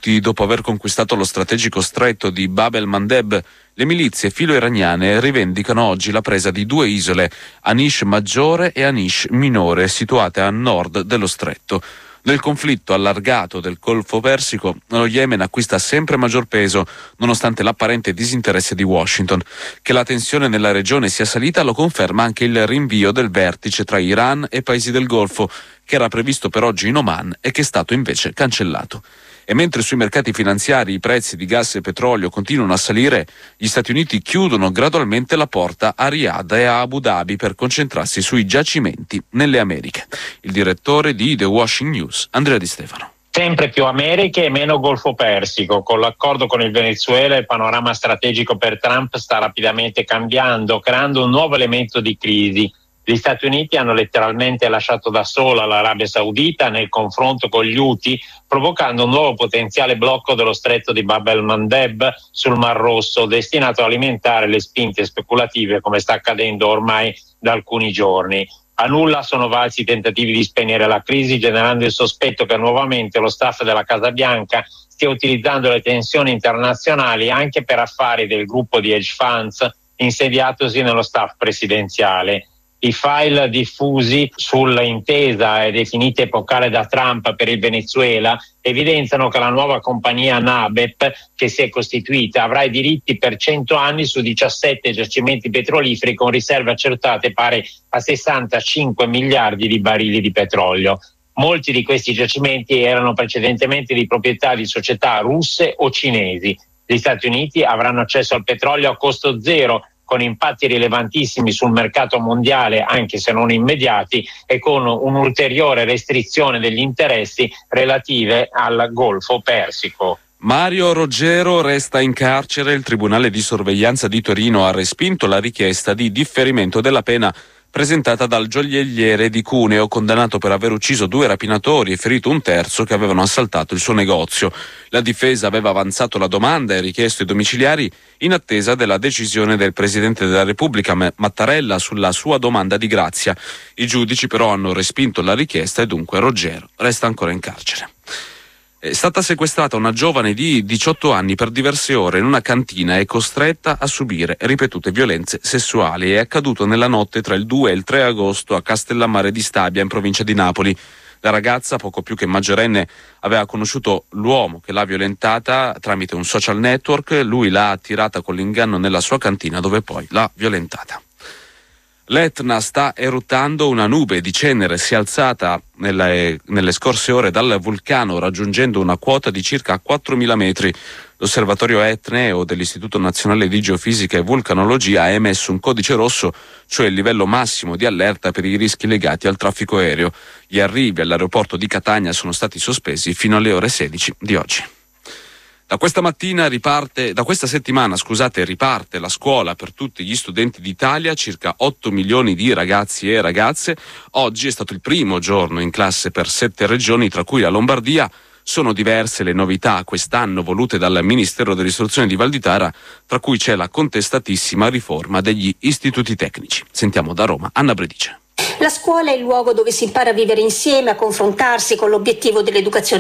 Houthi, dopo aver conquistato lo strategico stretto di Bab el-Mandeb, le milizie filo-iraniane rivendicano oggi la presa di 2 isole, Anish Maggiore e Anish Minore, situate a nord dello stretto. Nel conflitto allargato del Golfo Persico, lo Yemen acquista sempre maggior peso, nonostante l'apparente disinteresse di Washington. Che la tensione nella regione sia salita lo conferma anche il rinvio del vertice tra Iran e paesi del Golfo, che era previsto per oggi in Oman e che è stato invece cancellato. E mentre sui mercati finanziari i prezzi di gas e petrolio continuano a salire, gli Stati Uniti chiudono gradualmente la porta a Riyadh e a Abu Dhabi per concentrarsi sui giacimenti nelle Americhe. Il direttore di The Washington News, Andrea Di Stefano. Sempre più Americhe e meno Golfo Persico. Con l'accordo con il Venezuela il panorama strategico per Trump sta rapidamente cambiando, creando un nuovo elemento di crisi. Gli Stati Uniti hanno letteralmente lasciato da sola l'Arabia Saudita nel confronto con gli Houthi, provocando un nuovo potenziale blocco dello stretto di Bab el-Mandeb sul Mar Rosso, destinato ad alimentare le spinte speculative, come sta accadendo ormai da alcuni giorni. A nulla sono valsi i tentativi di spegnere la crisi, generando il sospetto che nuovamente lo staff della Casa Bianca stia utilizzando le tensioni internazionali anche per affari del gruppo di hedge funds insediatosi nello staff presidenziale. I file diffusi sull'intesa definita epocale da Trump per il Venezuela evidenziano che la nuova compagnia NABEP, che si è costituita, avrà i diritti per 100 anni su 17 giacimenti petroliferi con riserve accertate pari a 65 miliardi di barili di petrolio. Molti di questi giacimenti erano precedentemente di proprietà di società russe o cinesi. Gli Stati Uniti avranno accesso al petrolio a costo zero, con impatti rilevantissimi sul mercato mondiale, anche se non immediati, e con un'ulteriore restrizione degli interessi relative al Golfo Persico. Mario Roggero resta in carcere. Il Tribunale di sorveglianza di Torino ha respinto la richiesta di differimento della pena presentata dal gioielliere di Cuneo, condannato per aver ucciso 2 rapinatori e ferito un terzo che avevano assaltato il suo negozio. La difesa aveva avanzato la domanda e richiesto i domiciliari in attesa della decisione del Presidente della Repubblica Mattarella sulla sua domanda di grazia. I giudici però hanno respinto la richiesta e dunque Roggero resta ancora in carcere. È stata sequestrata una giovane di 18 anni per diverse ore in una cantina e costretta a subire ripetute violenze sessuali. È accaduto nella notte tra il 2 e il 3 agosto a Castellammare di Stabia, in provincia di Napoli. La ragazza, poco più che maggiorenne, aveva conosciuto l'uomo che l'ha violentata tramite un social network. Lui l'ha attirata con l'inganno nella sua cantina, dove poi l'ha violentata. L'Etna sta eruttando, una nube di cenere si è alzata nelle scorse ore dal vulcano, raggiungendo una quota di circa 4.000 metri. L'osservatorio etneo dell'Istituto Nazionale di Geofisica e Vulcanologia ha emesso un codice rosso, cioè il livello massimo di allerta per i rischi legati al traffico aereo. Gli arrivi all'aeroporto di Catania sono stati sospesi fino alle ore 16 di oggi. Da questa settimana riparte la scuola per tutti gli studenti d'Italia, circa 8 milioni di ragazzi e ragazze. Oggi è stato il primo giorno in classe per 7 regioni, tra cui la Lombardia. Sono diverse le novità quest'anno volute dal Ministero dell'Istruzione di Valditara, tra cui c'è la contestatissima riforma degli istituti tecnici. Sentiamo da Roma Anna Bredice. La scuola è il luogo dove si impara a vivere insieme, a confrontarsi con l'obiettivo dell'educazione